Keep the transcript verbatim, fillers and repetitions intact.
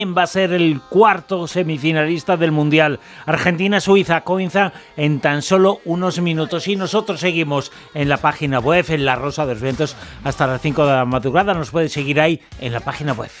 va a ser el cuarto semifinalista del Mundial. Argentina-Suiza comienza en tan solo unos minutos y nosotros seguimos en la página web, en La Rosa de los Vientos, hasta las cinco de la madrugada. Nos puede seguir ahí en la página web.